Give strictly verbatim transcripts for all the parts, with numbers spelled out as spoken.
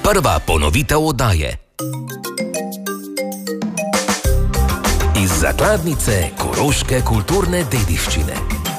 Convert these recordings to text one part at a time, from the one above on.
Prva ponovitev oddaje. Iz zakladnice Koroške kulturne dediščine.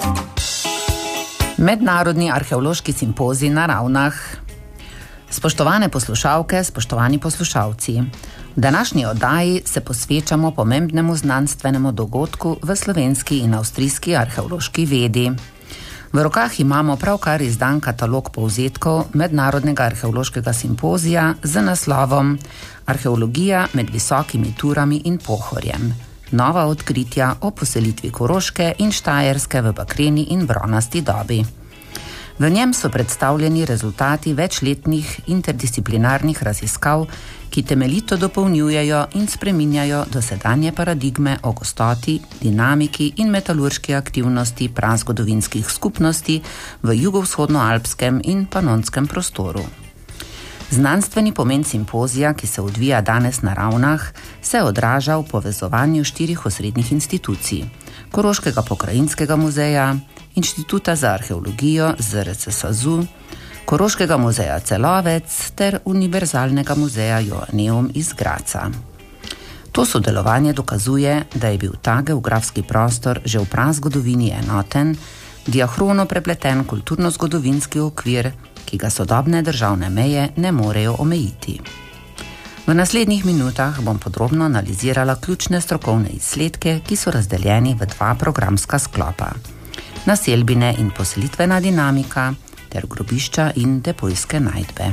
Mednarodni arheološki simpozij na Ravnah. Spoštovane poslušalke, spoštovani poslušalci, v današnji oddaji se posvečamo pomembnemu znanstvenemu dogodku v slovenski in avstrijski arheološki vedi. V rokah imamo pravkar izdan katalog povzetkov Mednarodnega arheološkega simpozija z naslovom Arheologija med visokimi Turami in Pohorjem. Nova odkritja o poselitvi Koroške in Štajerske v bakreni in bronasti dobi. V njem so predstavljeni rezultati večletnih interdisciplinarnih raziskav, ki temeljito dopolnjujejo in spreminjajo dosedanje paradigme o gostoti, dinamiki in metalurški aktivnosti prazgodovinskih skupnosti v jugovzhodnoalpskem in panonskem prostoru. Znanstveni pomen simpozija, ki se odvija danes na Ravnah, se odraža v povezovanju štirih osrednjih institucij: Koroškega pokrajinskega muzeja, Inštituta za arheologijo Z R C SAZU, Koroškega muzeja Celovec ter Univerzalnega muzeja Joanneum iz Graca. To sodelovanje dokazuje, da je bil ta geografski prostor že v prazgodovini enoten, diahrono prepleten kulturno-zgodovinski okvir, ki ga sodobne državne meje ne morejo omejiti. V naslednjih minutah bom podrobno analizirala ključne strokovne izsledke, ki so razdeljeni v dva programska sklopa: naselbine in poselitvena dinamika ter grobišča in depojske najdbe.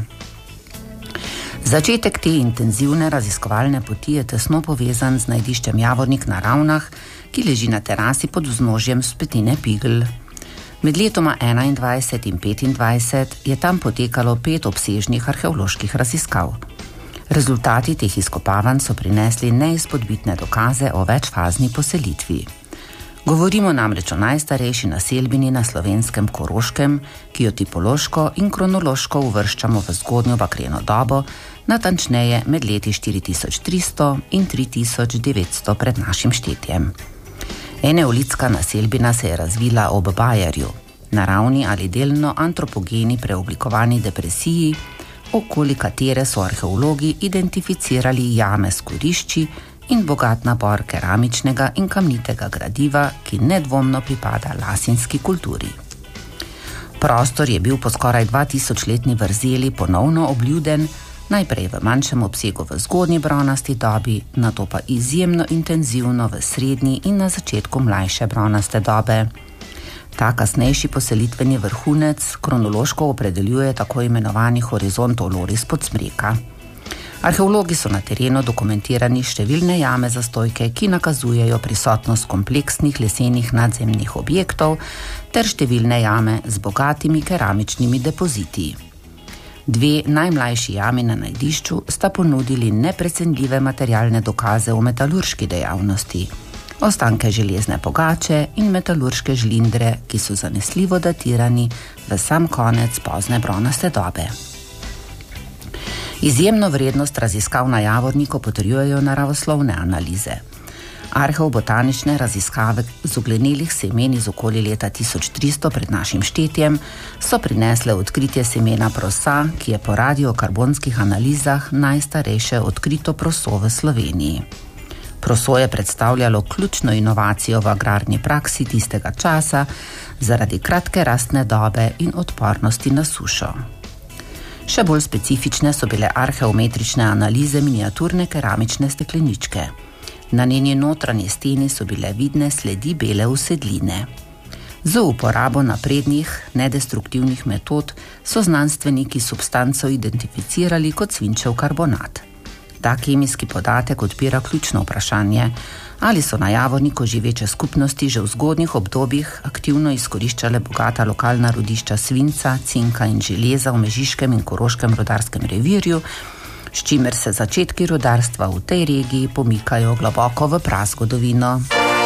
Začetek te intenzivne raziskovalne poti je tesno povezan z najdiščem Javornik na Ravnah, ki leži na terasi pod vznožjem vzpetine Pigl. Med letoma enaindvajset in petindvajset je tam potekalo pet obsežnih arheoloških raziskav. Rezultati teh izkopavanj so prinesli neizpodbitne dokaze o večfazni poselitvi. Govorimo namreč o najstarejši naselbini na slovenskem Koroškem, ki jo tipološko in kronološko uvrščamo v zgodnjo bakreno dobo, natančneje med leti štiri tisoč tristo in tri tisoč devetsto pred našim štetjem. Eneolitska naselbina se je razvila ob Bajerju, naravni ali delno antropogeni preoblikovani depresiji, okoli katere so arheologi identificirali jame s kurišči in bogat nabor keramičnega in kamnitega gradiva, ki nedvomno pripada lasinski kulturi. Prostor je bil po skoraj dva tisoč letni vrzeli ponovno obljuden, najprej v manjšem obsegu v zgodnji bronasti dobi, nato pa izjemno intenzivno v srednji in na začetku mlajše bronaste dobe. Ta kasnejši poselitveni vrhunec kronološko opredeljuje tako imenovani horizont Oloris Podsmreka. Arheologi so na terenu dokumentirani številne jame zastojke, ki nakazujejo prisotnost kompleksnih lesenih nadzemnih objektov ter številne jame z bogatimi keramičnimi depoziti. Dve najmlajši jami na najdišču sta ponudili neprecenljive materialne dokaze o metalurški dejavnosti, ostanke železne pogače in metalurške žlindre, ki so zanesljivo datirani v sam konec pozne bronaste dobe. Izjemno vrednost raziskav na Javorniku potrjujejo naravoslovne analize. Arheobotanične raziskave z uglenelih semen iz okoli leta tisoč tristo pred našim štetjem so prinesle odkritje semena prosa, ki je po radiokarbonskih analizah najstarejše odkrito proso v Sloveniji. Proso je predstavljalo ključno inovacijo v agrarni praksi tistega časa zaradi kratke rastne dobe in odpornosti na sušo. Še bolj specifične so bile arheometrične analize miniaturne keramične stekleničke. Na njeni notranji steni so bile vidne sledi bele usedline. Z uporabo naprednih, nedestruktivnih metod so znanstveniki substanco identificirali kot svinčev karbonat. Ta kemijski podatek odpira ključno vprašanje, ali so na Javorniku živeče skupnosti že v zgodnjih obdobjih aktivno izkoriščale bogata lokalna rodišča svinca, cinka in železa v Mežiškem in Koroškem rudarskem revirju, s čimer se začetki rudarstva v tej regiji pomikajo globoko v prazgodovino.